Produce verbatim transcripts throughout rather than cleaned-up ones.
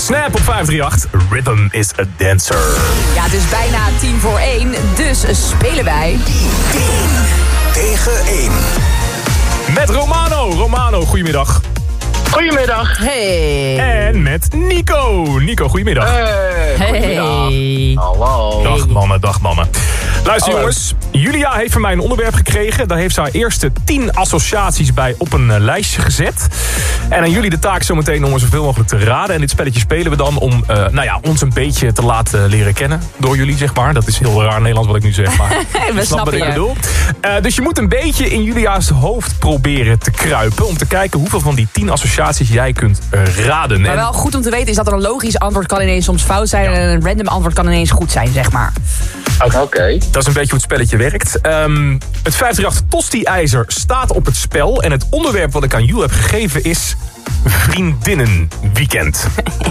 Snap op vijf drie acht. Rhythm is a dancer. Ja, het is bijna tien voor één. Dus spelen wij... tien tegen één. Met Romano. Romano, goedemiddag. Goedemiddag. Hey. En met Nico. Nico, goedemiddag. Hey, goedemiddag. Hey. Hallo. Dag mannen, dag mannen. Luister Hallo. jongens, Julia heeft van mij een onderwerp gekregen. Daar heeft ze haar eerste tien associaties bij op een uh, lijstje gezet. En aan jullie de taak zometeen om er zoveel mogelijk te raden. En dit spelletje spelen we dan om uh, nou ja, ons een beetje te laten leren kennen. Door jullie, zeg maar. Dat is heel raar Nederlands wat ik nu zeg, maar We je snapt wat ik je. bedoel. Uh, dus je moet een beetje in Julia's hoofd proberen te kruipen. Om te kijken hoeveel van die tien associaties jij kunt uh, raden. Maar En- wel goed om te weten is dat er een logisch antwoord kan ineens soms fout zijn... en een random antwoord kan ineens goed zijn, zeg maar. Oké. Okay. Dat is een beetje hoe het spelletje werkt. Um, het vijf drie acht Tosti-ijzer staat op het spel. En het onderwerp wat ik aan jullie heb gegeven is... Vriendinnenweekend.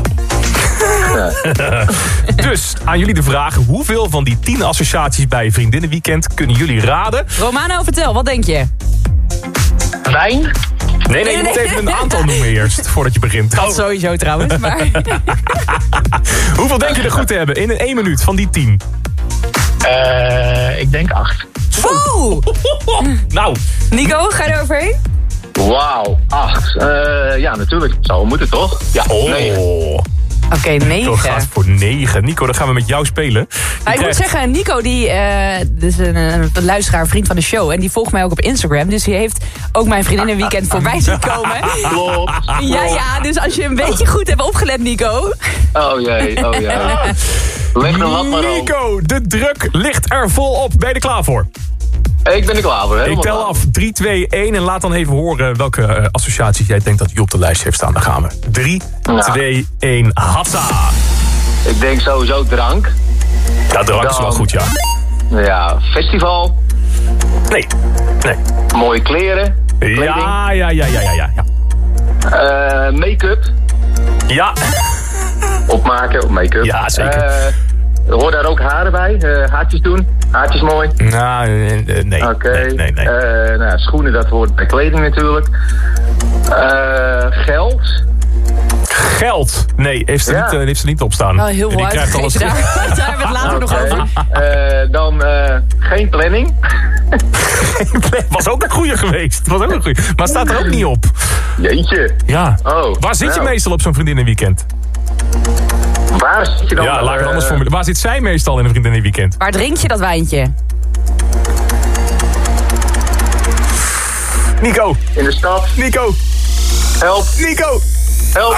Dus aan jullie de vraag... hoeveel van die tien associaties bij Vriendinnenweekend kunnen jullie raden? Romano, vertel, wat denk je? Wijn? Nee, nee, je moet even een aantal noemen eerst... voordat je begint. Dat sowieso trouwens, maar... Hoeveel denk je er goed te hebben in één minuut van die tien? Uh, ik denk acht. Wow! Nou, Nico, ga je er overheen? Wauw, acht. Uh, ja, natuurlijk. Zou wel moeten, toch? Ja, oh. negen. Oké, okay, Nico negen. gaat voor negen. Nico, dan gaan we met jou spelen. Je Maar ik moet krijgt- zeggen, Nico die, uh, is een, een, een luisteraar, een vriend van de show. En die volgt mij ook op Instagram. Dus die heeft ook mijn vriendinnenweekend voorbij zien komen. Klopt. Ja, ja, dus als je een beetje goed hebt opgelet, Nico. Oh jee, oh jee. Leg er wat maar op. Nico, de druk ligt er volop. Ben je er klaar voor? Ik ben er klaar voor. Ik tel af. drie, twee, één. En laat dan even horen welke uh, associaties jij denkt dat je op de lijst heeft staan. Daar gaan we. drie, twee, één. Hatsa. Ik denk sowieso drank. Ja, drank is Dan- wel goed, ja. Ja, festival. Nee. Nee. Mooie kleren. Kleding. Ja, ja, ja, ja, ja, ja. ja. Uh, make-up. Ja. Opmaken, make-up. Ja, zeker. Uh, hoor daar ook haren bij? Uh, haartjes doen? Haartjes mooi? Nou, uh, nee. Oké. Nee, nee, nee. Uh, nou, schoenen, dat hoort bij kleding natuurlijk. Uh, geld. Geld. Nee, heeft ze, Ja. niet, uh, heeft ze niet opstaan. Wel heel En die veel krijgt alles uitgegeven daar. Daar hebben we het later nog Oké. over. Uh, dan uh, geen planning. Was ook een goeie geweest. Was ook een goeie. Maar staat er ook niet op. Jeetje. Ja. Oh, Waar zit je nou. meestal op zo'n vriendinnenweekend? Waar zit je dan? Ja, laat ik het Uh, anders formuleren. Waar zit zij meestal in een vriendinnenweekend? Waar drink je dat wijntje? Nico. In de stad. Nico. Help. Nico. Help.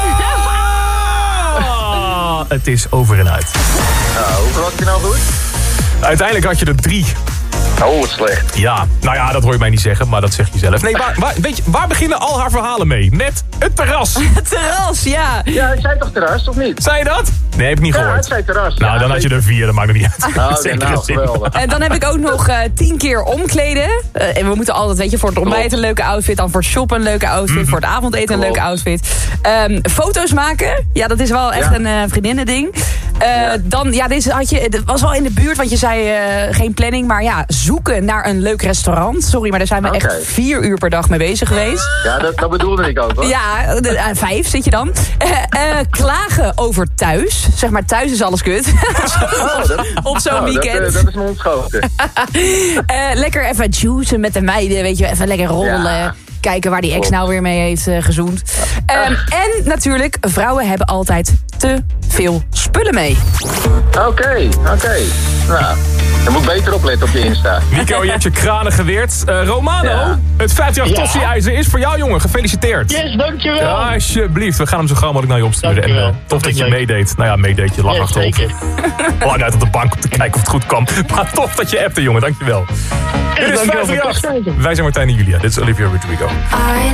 Ah, het is over en uit. Nou, hoeveel had je nou goed? Uiteindelijk had je er drie. Oh, wat slecht. Ja, nou ja, dat hoor je mij niet zeggen, maar dat zeg je zelf. Nee, waar, waar, weet je, waar beginnen al haar verhalen mee? Met het terras. Het terras, ja. Ja, ik zei toch terras, of niet? Zei je dat? Nee, heb ik niet Ja, gehoord. ik zei terras. Nou, Ja, dan had je er vier, dat maakt het niet uit. Oh, Zeker nou, zin. geweldig. En dan heb ik ook nog uh, tien keer omkleden. Uh, en we moeten altijd, weet je, voor het ontbijt een leuke outfit. Dan voor het shoppen een leuke outfit. Mhm. Voor het avondeten een Klopt. leuke outfit. Um, foto's maken. Ja, dat is wel echt Ja. een uh, vriendinnending. Uh, Ja. Dan, ja, deze had je, het was wel in de buurt, want je zei uh, geen planning. Maar ja, zoeken naar een leuk restaurant. Sorry, maar daar zijn we Oké. echt vier uur per dag mee bezig geweest. Ja, dat, dat bedoelde ik ook, hoor. Ja, de, uh, vijf zit je dan. Uh, uh, klagen over thuis. Zeg maar, thuis is alles kut. Oh, dat- Op zo'n oh, dat, weekend. uh, dat is me ontschoten. Uh, lekker even juicen met de meiden, weet je, even lekker rollen. Ja. Kijken waar die ex Klopt. nou weer mee heeft uh, gezoend. Um, en natuurlijk, vrouwen hebben altijd te veel spullen mee. Oké, oké. Okay. Nou, je moet beter opletten op je Insta. Nico, je hebt je kranen geweerd. Uh, Romano, Ja. het vijftig Ja. Tosti-ijzer is voor jou, jongen. Gefeliciteerd. Yes, dankjewel. Ja, alsjeblieft, we gaan hem zo gauw mogelijk naar je opsturen. En Dankjewel. uh, tof dat je Leuk. meedeed. Nou ja, meedeed, je lag Ja, achterop. zeker. Lang uit op de bank om te kijken of het goed kwam. Maar tof dat je appte, jongen. Dankjewel. Dit is dankjewel vijf drie acht. voor het terugkijken. Wij zijn Martijn en Julia. Dit is Olivia Rodrigo. I